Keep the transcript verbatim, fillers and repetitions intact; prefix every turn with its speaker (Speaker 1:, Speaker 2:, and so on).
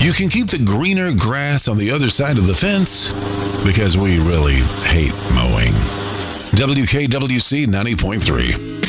Speaker 1: You can keep the greener grass on the other side of the fence because we really hate mowing. W K W C ninety point three.